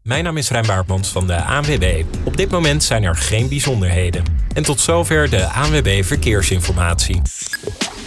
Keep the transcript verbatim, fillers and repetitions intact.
Mijn naam is Rijn Baartmans van de A N W B. Op dit moment zijn er geen bijzonderheden. En tot zover de A N W B Verkeersinformatie.